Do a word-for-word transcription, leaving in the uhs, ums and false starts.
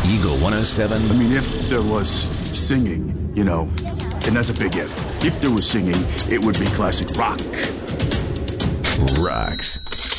Eagle one oh seven. I mean, if there was singing, you know, and that's a big if. If there was singing, it would be classic rock. Rocks.